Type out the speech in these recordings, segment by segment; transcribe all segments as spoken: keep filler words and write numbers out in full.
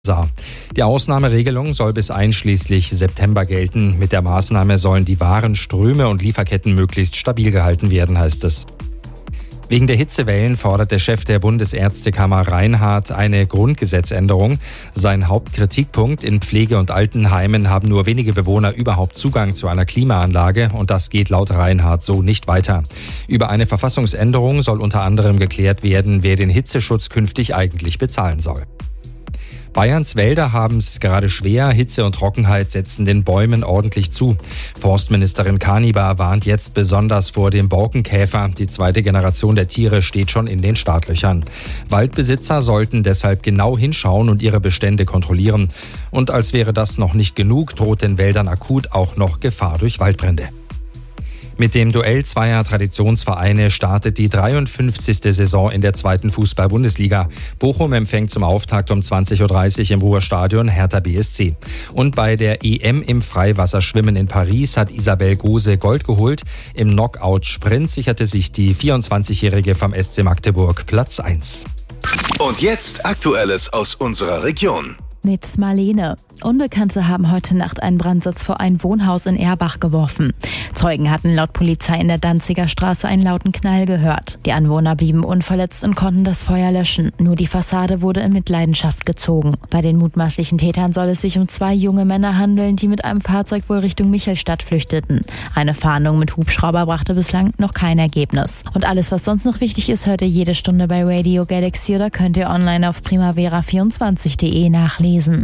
Die Ausnahmeregelung soll bis einschließlich September gelten. Mit der Maßnahme sollen die Warenströme und Lieferketten möglichst stabil gehalten werden, heißt es. Wegen der Hitzewellen fordert der Chef der Bundesärztekammer Reinhardt eine Grundgesetzänderung. Sein Hauptkritikpunkt: in Pflege- und Altenheimen haben nur wenige Bewohner überhaupt Zugang zu einer Klimaanlage und das geht laut Reinhardt so nicht weiter. Über eine Verfassungsänderung soll unter anderem geklärt werden, wer den Hitzeschutz künftig eigentlich bezahlen soll. Bayerns Wälder haben es gerade schwer. Hitze und Trockenheit setzen den Bäumen ordentlich zu. Forstministerin Kanibar warnt jetzt besonders vor dem Borkenkäfer. Die zweite Generation der Tiere steht schon in den Startlöchern. Waldbesitzer sollten deshalb genau hinschauen und ihre Bestände kontrollieren. Und als wäre das noch nicht genug, droht den Wäldern akut auch noch Gefahr durch Waldbrände. Mit dem Duell zweier Traditionsvereine startet die dreiundfünfzigste Saison in der zweiten Fußball-Bundesliga. Bochum empfängt zum Auftakt um zwanzig Uhr dreißig im Ruhrstadion Hertha B S C. Und bei der E M im Freiwasserschwimmen in Paris hat Isabel Gose Gold geholt. Im Knockout-Sprint sicherte sich die vierundzwanzigjährige vom S C Magdeburg Platz eins. Und jetzt Aktuelles aus unserer Region. Mit Marlene. Unbekannte haben heute Nacht einen Brandsatz vor ein Wohnhaus in Erbach geworfen. Zeugen hatten laut Polizei in der Danziger Straße einen lauten Knall gehört. Die Anwohner blieben unverletzt und konnten das Feuer löschen. Nur die Fassade wurde in Mitleidenschaft gezogen. Bei den mutmaßlichen Tätern soll es sich um zwei junge Männer handeln, die mit einem Fahrzeug wohl Richtung Michelstadt flüchteten. Eine Fahndung mit Hubschrauber brachte bislang noch kein Ergebnis. Und alles, was sonst noch wichtig ist, hört ihr jede Stunde bei Radio Galaxy oder könnt ihr online auf primavera vierundzwanzig punkt de nachlesen.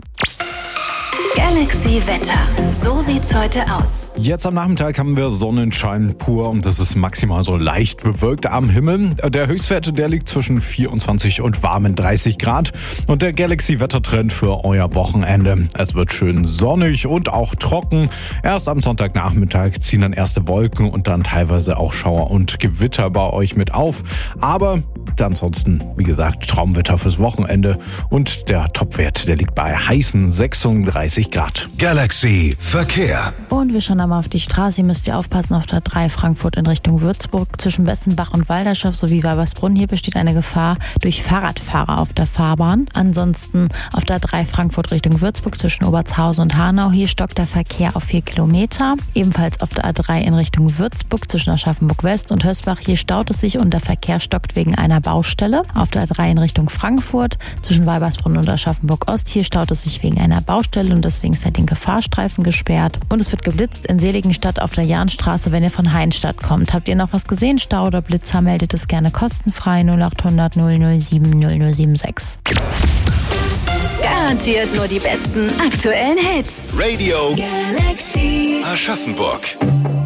Galaxy Wetter. So sieht's heute aus. Jetzt am Nachmittag haben wir Sonnenschein pur und das ist maximal so leicht bewölkt am Himmel. Der Höchstwert, der liegt zwischen vierundzwanzig und warmen dreißig Grad. Und der Galaxy Wettertrend für euer Wochenende. Es wird schön sonnig und auch trocken. Erst am Sonntagnachmittag ziehen dann erste Wolken und dann teilweise auch Schauer und Gewitter bei euch mit auf. Aber ansonsten, wie gesagt, Traumwetter fürs Wochenende. Und der Topwert, der liegt bei heißen sechsunddreißig Grad. Galaxy Verkehr. Und wir schauen einmal auf die Straße. Ihr müsst ihr aufpassen auf der drei Frankfurt in Richtung Würzburg zwischen Wessenbach und Walderschaft sowie Weibersbrunn. Hier besteht eine Gefahr durch Fahrradfahrer auf der Fahrbahn. Ansonsten auf der drei Frankfurt Richtung Würzburg zwischen Obertshausen und Hanau. Hier stockt der Verkehr auf vier Kilometer. Ebenfalls auf der A drei in Richtung Würzburg zwischen Aschaffenburg West und Hösbach. Hier staut es sich und der Verkehr stockt wegen einer Baustelle. Auf der A drei in Richtung Frankfurt zwischen Weibersbrunn und Aschaffenburg Ost. Hier staut es sich wegen einer Baustelle und deswegen ist der linke Fahrstreifen gesperrt. Und es wird geblitzt in Seligenstadt auf der Jahnstraße, wenn ihr von Heinstadt kommt. Habt ihr noch was gesehen? Stau oder Blitzer? Meldet es gerne kostenfrei null acht hundert null null sieben null null sieben sechs. Garantiert nur die besten aktuellen Hits. Radio Galaxy Aschaffenburg.